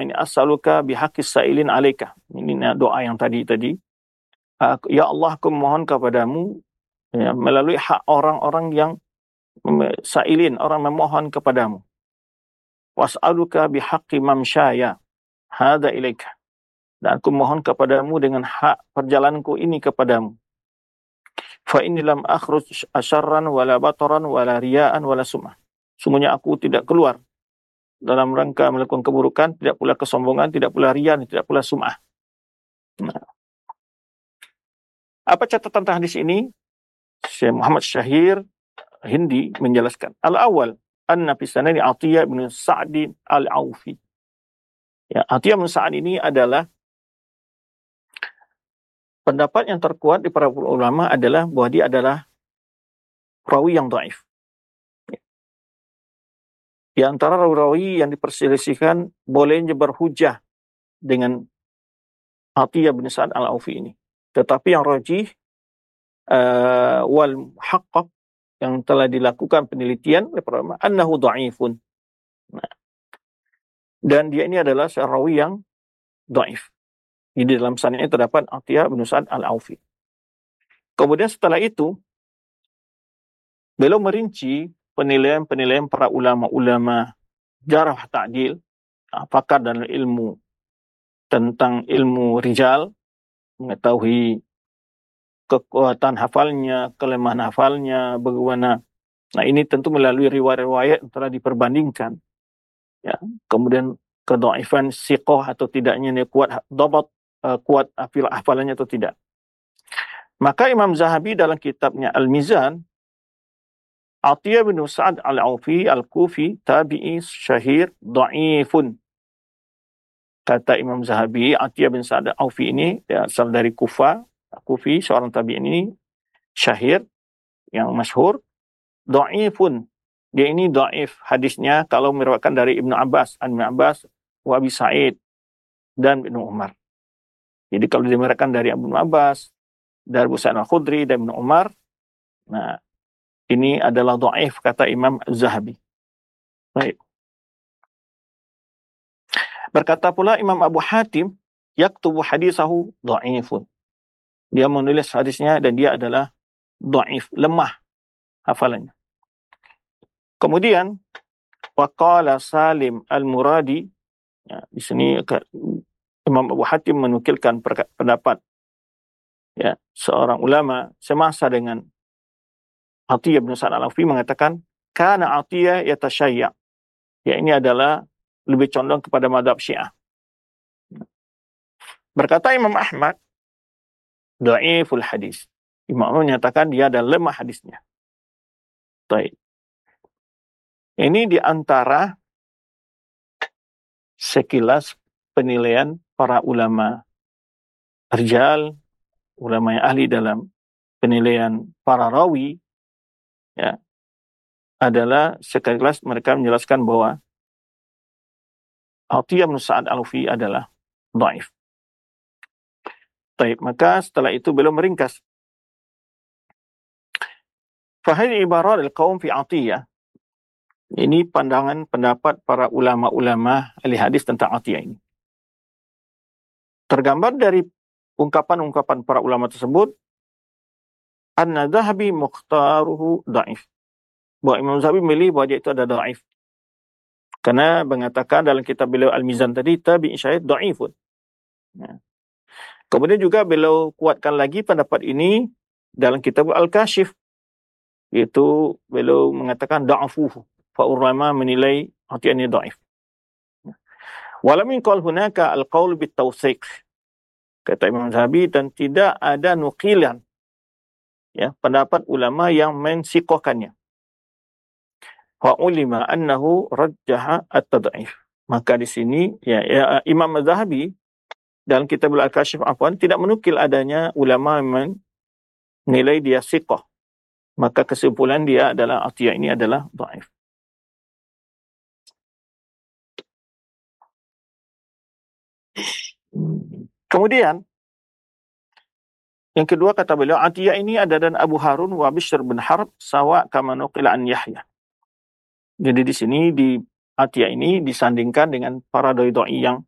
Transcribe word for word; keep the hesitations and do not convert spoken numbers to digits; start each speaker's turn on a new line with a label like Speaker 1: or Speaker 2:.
Speaker 1: ini as'aluka bihaqqis sa'ilin 'alaika. Ini doa yang tadi tadi. Ya Allah, aku mohon kepadamu ya, melalui hak orang-orang yang sa'ilin, orang memohon kepadamu. Was'aluka bihaqqi mamsyaya hadza ilaika. Dan aku mohon kepadamu dengan hak perjalananku ini kepadamu. Fa inni lam akhruj asyarran wala bataran wala riya'an wala sum'ah. Sungguhnya aku tidak keluar dalam rangka melakukan keburukan, tidak pula kesombongan, tidak pula riya, tidak pula sum'ah. Nah. Apa catatan tentang hadis ini? Syekh Muhammad Syahir Hindi menjelaskan. Al-awwal, anna fi sanadi Atiyah bin Sa'd al-Aufi. Ya, Atiyah bin Sa'd ini adalah pendapat yang terkuat di para ulama adalah bahwa dia adalah rawi yang dhaif. Di antara rawi-rawi yang diperselisihkan bolehnya berhujah dengan Atiyah bin Sa'd al-Aufi ini. Tetapi yang rajih uh, wal muhaqqaq yang telah dilakukan penelitian oleh para ulama annahu dhaifun. Nah, dan dia ini adalah seorang rawi yang dhaif. Di dalam sanadnya terdapat Atiyah bin Sa'd al-Aufi. Kemudian setelah itu beliau merinci penilaian-penilaian para ulama-ulama jarh ta'dil, pakar dalam ilmu tentang ilmu rijal, mengetahui kekuatan hafalnya, kelemahan hafalnya, bagaimana. Nah, ini tentu melalui riwayat-riwayat yang telah diperbandingkan. Ya, kemudian kedhaifan siqah atau tidaknya, dia kuat dhabat, uh, kuat hafalannya atau tidak. Maka Imam Zahabi dalam kitabnya Al-Mizan, Atiyah bin Sa'd al-Aufi al-Kufi tabi'i syahir dha'ifun. Kata Imam Zahabi, Atiyah bin Sa'd al-Aufi ini dia asal dari Kufa, Kufi, seorang tabi'in ini syahir yang masyhur, dha'ifun. Dia ini dhaif hadisnya kalau meriwayatkan dari Ibnu Abbas, Ibnu Abbas, wa Abi Sa'id dan Ibnu Umar. Jadi kalau dimeriwayatkan dari Ibnu Abbas, dari Abu Sa'id al-Khudri dan Ibnu Umar, nah ini adalah dhaif kata Imam Zahabi. Baik. Berkata pula Imam Abu Hatim, yaktubu hadisahu dhaifun. Dia menulis hadisnya dan dia adalah dhaif, lemah hafalannya. Kemudian waqala Salim al-Muradi, ya, di sini Imam Abu Hatim menukilkan pendapat ya, seorang ulama semasa dengan Atiyah bin Sa'd al-Aufi mengatakan, kana Atiyah yatashayya. Ya, ini adalah lebih condong kepada mazhab Syiah. Berkata Imam Ahmad, dhaiful hadis. Imam Ahmad menyatakan dia adalah lemah hadisnya. Baik. Ini di antara sekilas penilaian para ulama rijal, ulama yang ahli dalam penilaian para rawi, ya, adalah sekilas mereka menjelaskan bahwa Atiyah bin Sa'd al-Aufi adalah dhaif. Baik, maka setelah itu beliau meringkas. Fahadi ibarat al-qaum fi Atiyah. Ini pandangan pendapat para ulama-ulama ahli hadis tentang Atiyah ini. Tergambar dari ungkapan-ungkapan para ulama tersebut, anna Zahabi mukhtaruhu dhaif. Bahwa Imam Zahabi memilih bahwa dia itu ada dhaif. Karena mengatakan dalam kitab beliau Al-Mizan tadi, tabi'i syahid dhaifun. Ya. Kemudian juga beliau kuatkan lagi pendapat ini dalam kitab Al-Kashif. Iaitu beliau mengatakan da'afuhu. Fa'urama menilai Atiyah ini dhaif. Walam yuqal hunaka al-qaul bit-tawsiq. Kata Imam Zahabi, dan tidak ada nukilan ya, pendapat ulama yang mensiqahkannya. Fa'ulima annahu rajjaha at-tad'if. Maka di sini ya, ya Imam Zahabi dalam kitab Al-Kashif afwan tidak menukil adanya ulama yang menilai dia siqah. Maka kesimpulan dia adalah Atiyah ini adalah dhaif. Kemudian yang kedua kata beliau, Atiyah ini ada dan Abu Harun wa Bishr bin Harb sawa kama nuqila an Yahya. Jadi di sini di Atiyah ini disandingkan dengan para doi-doi yang